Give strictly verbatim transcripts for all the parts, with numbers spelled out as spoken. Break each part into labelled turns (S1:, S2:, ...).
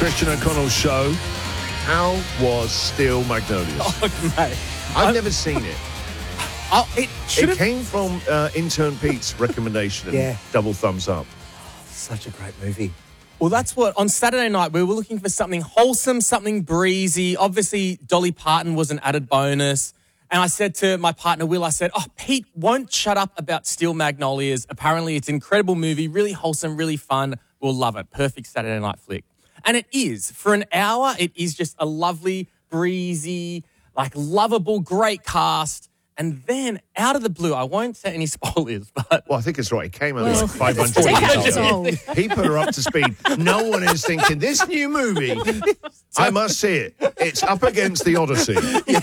S1: Christian O'Connell's show. How was Steel Magnolias?
S2: Oh, mate.
S1: I've
S2: I'm-
S1: never seen it.
S2: Oh, it should
S1: It
S2: have...
S1: came from uh, intern Pete's recommendation and
S3: Yeah.
S1: double thumbs up.
S3: Such a great movie.
S2: Well, that's what, on Saturday night, we were looking for something wholesome, something breezy. Obviously, Dolly Parton was an added bonus. And I said to my partner, Will, I said, oh, Pete won't shut up about Steel Magnolias. Apparently, it's an incredible movie, really wholesome, really fun. We'll love it. Perfect Saturday night flick. And it is. For an hour, it is just a lovely, breezy, like lovable, great cast. And then, out of the blue, I won't say any spoilers, but...
S1: Well, I think it's right. It came out
S4: Well,
S1: like five hundred
S4: decades
S1: years ago.
S4: old.
S1: He put her up to speed. No one is thinking, this new movie, I must see it. It's up against the Odyssey.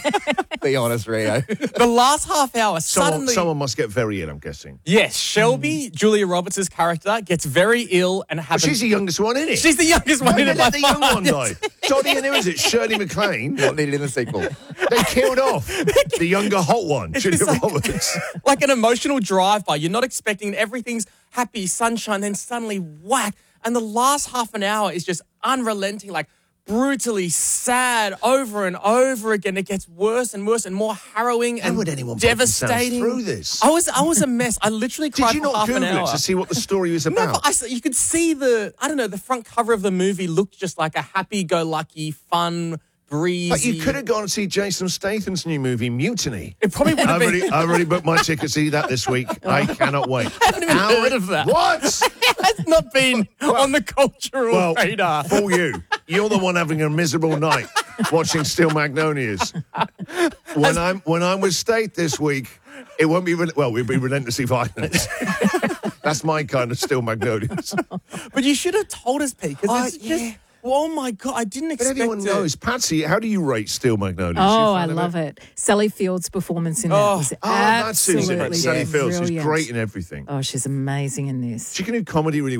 S3: Be honest, Rio.
S2: The last half hour,
S1: Someone,
S2: suddenly...
S1: someone must get very ill, I'm guessing.
S2: Yes, Shelby, Julia Roberts' character, gets very ill and
S1: But
S2: happens...
S1: she's the youngest one in it.
S2: She's the youngest one
S1: Why
S2: in
S1: did
S2: it
S1: they
S2: by
S1: let the young
S2: far.
S1: one die? Johnny and who is it? Shirley MacLaine.
S3: Not needed in the sequel.
S1: They killed off the younger hot one, Julia
S2: just like-
S1: Roberts.
S2: Like an emotional drive-by. You're not expecting everything's happy, sunshine, then suddenly whack. And the last half an hour is just unrelenting, like brutally sad over and over again. It gets worse and worse and more harrowing
S1: How
S2: and
S1: would anyone put themselves
S2: devastating.
S1: through this?
S2: I was, I was a mess. I literally cried
S1: Did you
S2: for
S1: not
S2: half an
S1: Google
S2: hour.
S1: it to see what the story was
S2: No,
S1: about?
S2: but I, saw- you could see the, I don't know, the front cover of the movie looked just like a happy-go-lucky, fun, breezy.
S1: But you could have gone and see Jason Statham's new movie, Mutiny.
S2: It probably would have
S1: I've
S2: been.
S1: already, I've already booked my ticket to see that this week. I cannot wait. I
S2: haven't even heard of that.
S1: What?
S2: It's not been on the cultural
S1: Well,
S2: radar.
S1: for you. You're the one having a miserable night watching Steel Magnolias. When I'm when I'm with State this week, it won't be, rel- well, we'll be relentlessly violent. That's my kind of Steel Magnolias.
S2: But you should have told us, Pete, because
S3: Oh,
S2: it's just,
S3: yeah.
S2: oh my God, I didn't
S1: But
S2: expect
S1: everyone
S2: it.
S1: knows. Patsy, how do you rate Steel Magnolias? You
S4: Oh,
S1: a
S4: I
S1: fan of
S4: love it. Sally Field's performance in that
S2: Oh.
S4: was
S1: Oh, that's Susan.
S4: absolutely
S1: Sally Fields. She's
S4: brilliant.
S1: great in everything.
S4: Oh, she's amazing in this.
S1: She can do comedy really